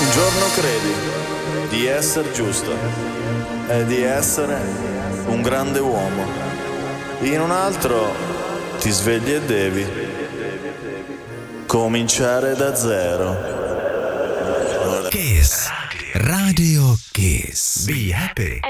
Un giorno credi di essere giusto e di essere un grande uomo. In un altro ti svegli e devi cominciare da zero. Kiss. Radio Kiss. Be happy.